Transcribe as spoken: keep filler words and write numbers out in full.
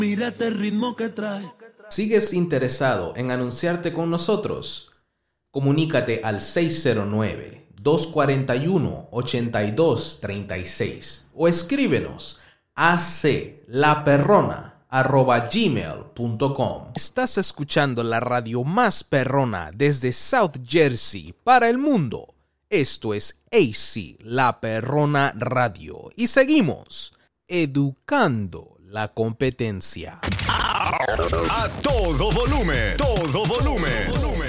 Mírate el ritmo que trae. ¿Sigues interesado en anunciarte con nosotros? Comunícate al seis cero nueve, dos cuatro uno, ocho dos tres seis o escríbenos a aclaperrona arroba gmail punto com. Estás escuchando la radio más perrona desde South Jersey para el mundo. Esto es A C, La Perrona Radio. Y seguimos educando la competencia. A todo volumen, todo volumen.